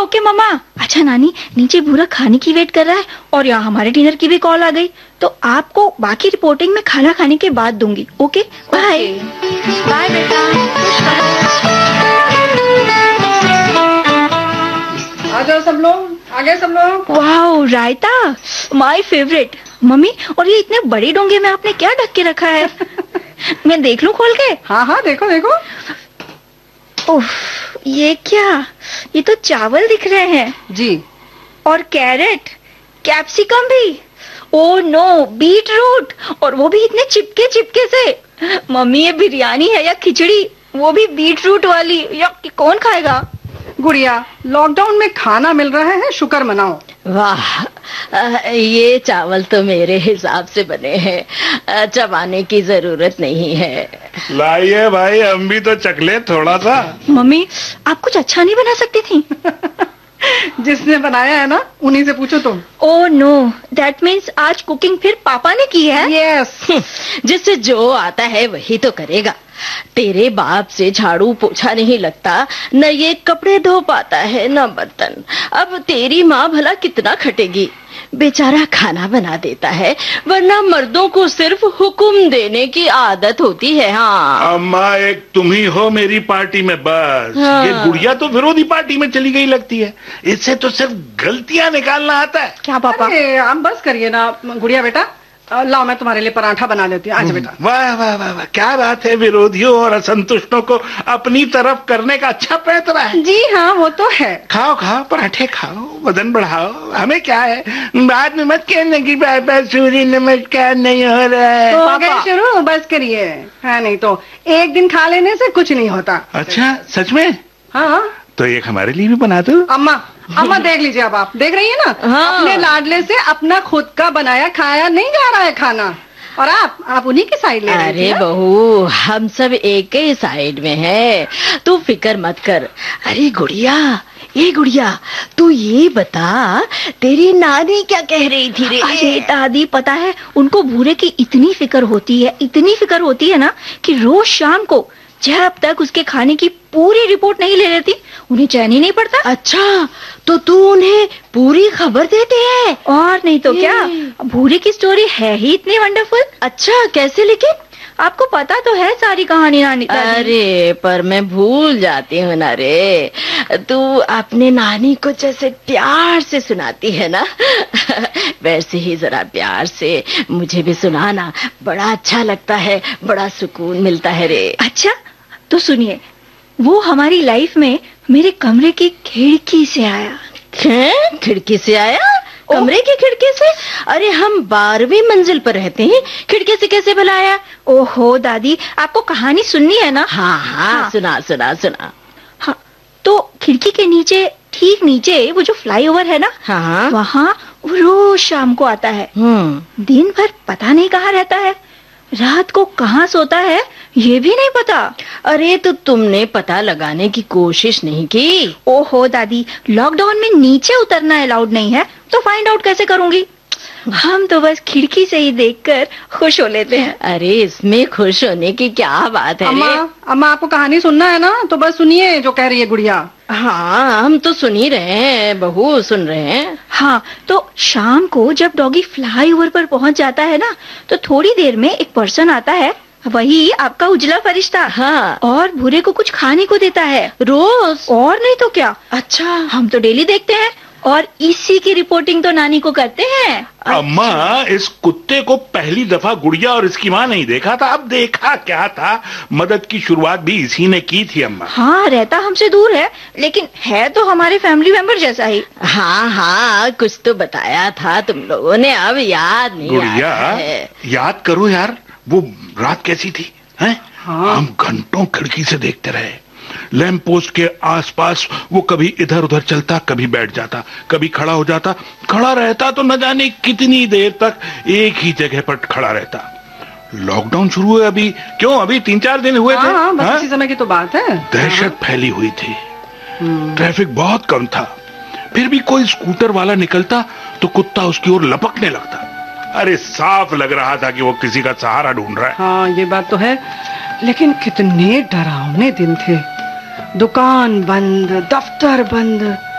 Okay मम्मा। अच्छा नानी, नीचे भूरा खाने की वेट कर रहा है और यहाँ हमारे डिनर की भी कॉल आ गई, तो आपको बाकी रिपोर्टिंग में खाना खाने के बाद दूंगी। Okay bye. बाय बेटा। आ जाओ सब लोग, आ गए सब लोग। Wow, raita my favourite. Mummy, और ये इतने बड़े डोंगे में आपने क्या ढक के रखा है? मैं देख लूं खोल के? हाँ हाँ, देखो देखो। ओह, ये क्या? ये तो चावल दिख रहे हैं जी। और कैरेट, कैप्सिकम भी। ओह नो, बीट रूट, और वो भी इतने चिपके चिपके से। मम्मी, ये बिरयानी है या खिचड़ी? वो भी बीट रूट वाली। या कौन खाएगा? गुड़िया, लॉकडाउन में खाना मिल रहा है, शुक्र मनाओ। वाह, ये चावल तो मेरे हिसाब से बने हैं, चबाने की जरूरत नहीं है। लाइए भाई, हम भी तो चखले थोड़ा सा। मम्मी, आप कुछ अच्छा नहीं बना सकती थी? जिसने बनाया है ना, उन्हीं से पूछो तुम। ओह नो, दैट मीन्स आज कुकिंग फिर पापा ने की है? यस। जिससे जो आता है वही तो करेगा। तेरे बाप से झाड़ू पोछा नहीं लगता, न ये कपड़े धो पाता है, न बर्तन। अब तेरी माँ भला कितना खटेगी? बेचारा खाना बना देता है, वरना मर्दों को सिर्फ हुक्म देने की आदत होती है। हाँ अम्मा, एक तुम ही हो मेरी पार्टी में बस। हाँ। ये गुड़िया तो विरोधी पार्टी में चली गई लगती है। इससे तो सिर्फ गलतियां निकालना आता है। क्या पापा? अरे आप बस करिए ना गुड़िया बेटा। लाओ, मैं तुम्हारे लिए पराठा बना देती हूँ। आजा बेटा। वाह वाह वाह वाह, क्या बात है। विरोधियों और असंतुष्टों को अपनी तरफ करने का अच्छा पैतरा है। जी हाँ, वो तो है। खाओ खाओ, पराठे खाओ, वजन बढ़ाओ, हमें क्या है। बाद में मत कहने की बाबा सूर्य नमस्कार नहीं हो रहा है। हो गए शुरू, बस करिए। हाँ, नहीं तो एक दिन खा लेने से कुछ नहीं होता। अच्छा, सच में? हाँ, तो एक हमारे लिए भी बना दो। अम्मा देख लीजिए। अब आप देख रही है ना। हाँ। अपने लाडले से अपना खुद का बनाया खाया नहीं जा रहा है खाना, और आप उन्हीं की साइड ले रही थी अरे ना? बहू, हम सब एक ही साइड में है, तू फिक्र मत कर। अरे गुड़िया, ये गुड़िया, तू ये बता, तेरी नानी क्या कह रही थी रे? अरे दादी, पता है उनको भूरे की इतनी फिक्र होती है, इतनी फिक्र होती है ना, कि रोज शाम को जब तक उसके खाने की पूरी रिपोर्ट नहीं ले लेती, उन्हें चैन ही नहीं पड़ता। अच्छा, तो तू उन्हें पूरी खबर देते हैं? और नहीं तो क्या, भूरे की स्टोरी है ही इतनी वंडरफुल। अच्छा, कैसे लेकिन? आपको पता तो है सारी कहानी नानी दादी। अरे पर मैं भूल जाती हूँ ना रे। तू अपने नानी को जैसे प्यार से सुनाती है ना, वैसे ही जरा प्यार से मुझे भी सुनाना, बड़ा अच्छा लगता है, बड़ा सुकून मिलता है रे। अच्छा तो सुनिए, वो हमारी लाइफ में मेरे कमरे की खिड़की से आया। हैं? खिड़की से आया? कमरे की खिड़की से? अरे हम 12वीं मंजिल पर रहते हैं, खिड़की से कैसे भला आया? ओहो दादी, आपको कहानी सुननी है ना? हाँ, सुना सुना सुना। हाँ, तो खिड़की के नीचे, ठीक नीचे वो जो फ्लाईओवर है ना, हाँ, वहाँ वो रोज शाम को आता है। दिन भर पता नहीं कहाँ रहता है, रात को कहाँ सोता है ये भी नहीं पता। अरे तो तुमने पता लगाने की कोशिश नहीं की? ओहो दादी, लॉकडाउन में नीचे उतरना अलाउड नहीं है, तो फाइंड आउट कैसे करूंगी? हम तो बस खिड़की से ही देखकर खुश हो लेते हैं। अरे इसमें खुश होने की क्या बात है? अम्मा आपको कहानी सुनना है ना, तो बस सुनिए जो कह रही है गुड़िया। हाँ, हम तो सुन ही रहे हैं बहू, सुन रहे हैं। हाँ, तो शाम को जब डॉगी फ्लाईओवर पर पहुंच जाता है ना, तो थोड़ी देर में एक पर्सन आता है, वही आपका उजला फरिश्ता। हाँ, और भूरे को कुछ खाने को देता है रोज? और नहीं तो क्या। अच्छा, हम तो डेली देखते हैं, और इसी की रिपोर्टिंग तो नानी को करते हैं। अम्मा, इस कुत्ते को पहली दफा गुड़िया और इसकी माँ नहीं देखा था। अब देखा क्या था, मदद की शुरुआत भी इसी ने की थी अम्मा। हाँ, रहता हमसे दूर है, लेकिन है तो हमारे फैमिली मेंबर जैसा ही। हाँ, कुछ तो बताया था तुम लोगों ने, अब याद नहीं गुड़िया, आता है। याद करो यार, वो रात कैसी थी, हैं? हाँ। हम घंटों खिड़की से देखते रहे। लैंप पोस्ट के आसपास वो कभी इधर उधर चलता, कभी बैठ जाता, कभी खड़ा हो जाता। खड़ा रहता तो न जाने कितनी देर तक एक ही जगह पर खड़ा रहता। लॉकडाउन शुरू हुए अभी 3-4 दिन हुए थे। हाँ, बस इसी समय की तो बात है। दहशत फैली हुई थी, ट्रैफिक बहुत कम था, फिर भी कोई स्कूटर वाला निकलता तो कुत्ता उसकी ओर लपकने लगता। अरे साफ लग रहा था कि वो किसी का सहारा ढूंढ रहा है। हाँ, ये बात तो है, लेकिन कितने डरावने दिन थे। दुकान बंद, दफ्तर बंद,